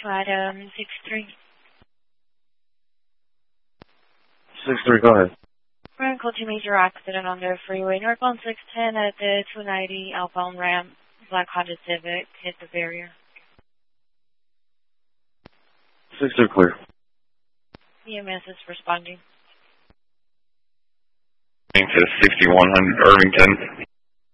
Adam 63. 63, go ahead. Vehicle to major accident on the freeway. Northbound 610 at the 290 outbound ramp. Black Honda Civic hit the barrier. 63 clear. EMS is responding. To 6100 Irvington.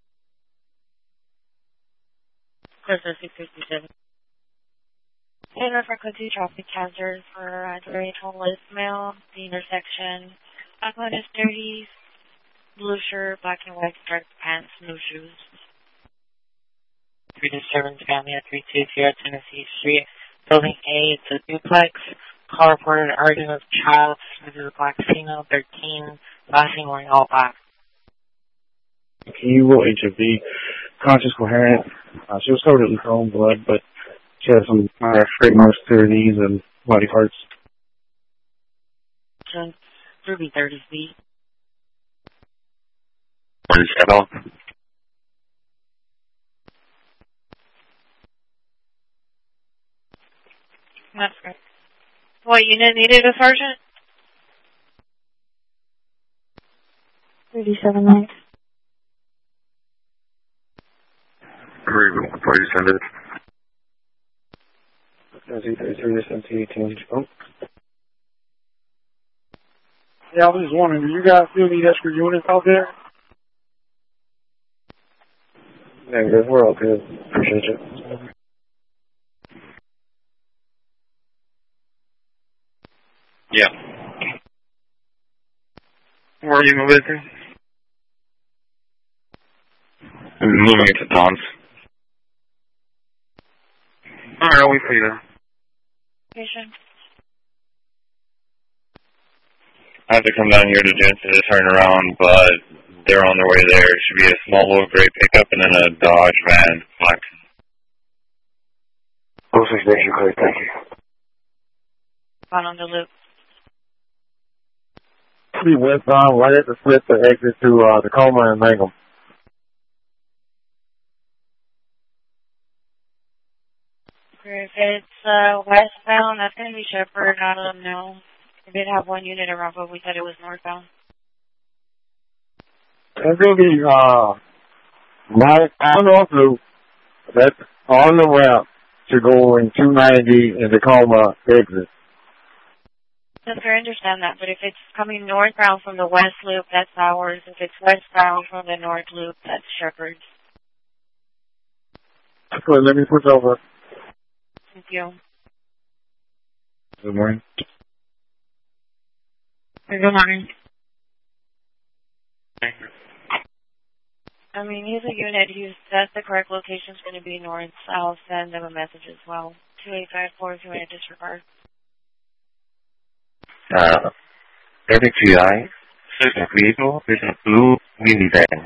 Closer 657. Taylor frequency traffic hazard for Derry homeless male. The intersection. Black Honda 30s. Blue shirt, black and white striped pants, no shoes. 3 disturbance family at 320 Tennessee Street. Building A, it's a duplex. Call reported arguing with child. This is a black female, 13, lastly wearing all black. You will HFD, conscious, coherent. She was covered in her own blood, but she had some minor straight marks to her knees and body parts. So, 30 feet. Where is that? That's great. What unit needed a sergeant? 37 Agreed. Where you send it? Yeah, I was just wondering, do you guys still need extra units out there? Yeah, we're all good. Appreciate you. Yeah. Where are you moving to? I'm moving it to Don's. Alright, I'll wait for you there. Patient. I have to come down here to Jensen to turn around, but they're on their way there. It should be a small little gray pickup and then a Dodge van. Black. 06 Nation clear, thank you. On the loop. We westbound right at the split to exit to Tacoma and Mangum. If it's westbound, that's going to be Shepherd. I don't know. We did have one unit around, but we said it was northbound. That's going to be right on the loop. That's on the route to go in 290 in Tacoma exit. Yes, I understand that, but if it's coming northbound from the west loop, that's ours. If it's westbound from the north loop, that's Shepherd's. Okay, let me switch over. Thank you. Good morning. Good morning. I mean, he's a unit. That's the correct location. Is going to be north. I'll send them a message as well. 2854 if you want to disregard. Every GI, certain vehicle with a blue minivan.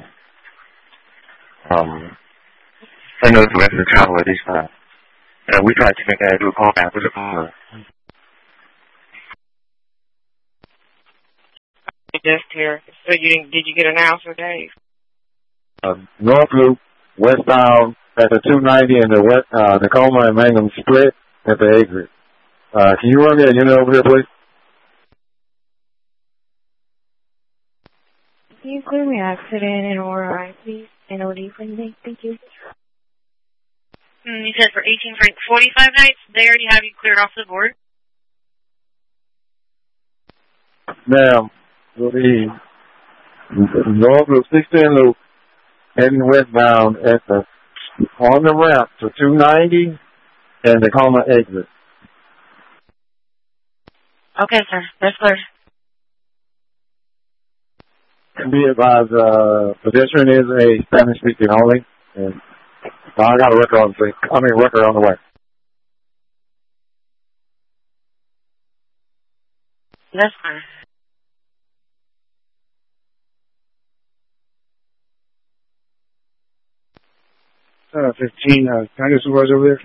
I know the rest of the travel at this time. We tried to make a call back with the caller. Just here. So did you get an answer, Dave? North loop, westbound at the 290 and the west, Tacoma and Mangum split at the exit. Can you run me a unit over there, please? Can you clear me accident and ORI, please? NOD for me. Thank you. You said for 45 nights, they already have you cleared off the board? Now, will be north loop, 16 loop, heading westbound at the, on the ramp to 290 and Tacoma exit. Okay, sir. That's clear. Be advised, pedestrian is a Spanish speaking only, and I got a record on record on the way. That's fine. 15, can I get supervisor over there?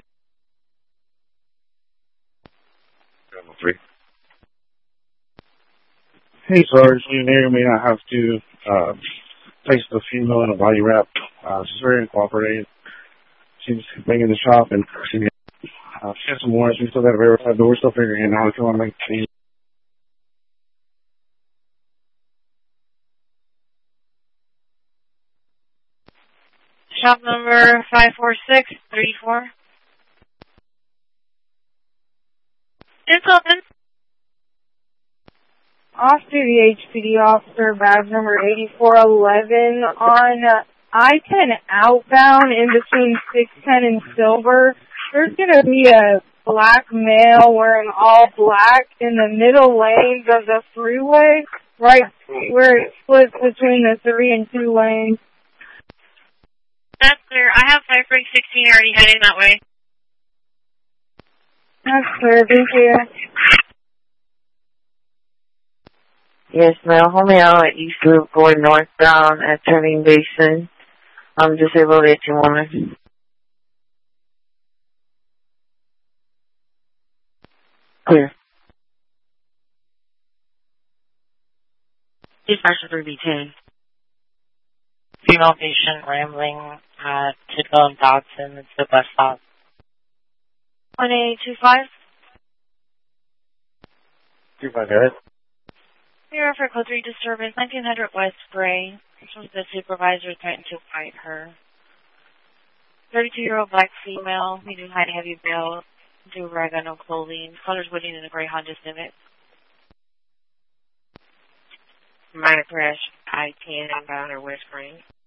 3. Hey, Sarge, you may not have to place the female in a body wrap. She's very cooperative. She's banging the shop and Shit some more. We still got to verify, but we're still figuring it out. If you want to make change. Shop number 54634. It's open. Off-duty HPD officer, badge number 8411 on I-10 outbound in between 610 and Silver. There's going to be a black male wearing all black in the middle lanes of the freeway, right where it splits between the 3 and 2 lanes. That's clear. I have 516 already heading that way. That's clear. Thank you. Yes, ma'am. Hold me out at East Loop going northbound at Turning Basin. I'm disabled 81. Clear. Dispatcher 3B10. Female patient rambling at Tidwell and Dodson. It's the bus stop. 1825. 25, guys. Here for code 3 disturbance, 1900 West Gray. The supervisor threatened to fight her. 32-year-old black female, medium height, heavy build, do rag on no clothing, colors wooden in a gray Honda Civic. Minor crash, I-10 inbound or West Green.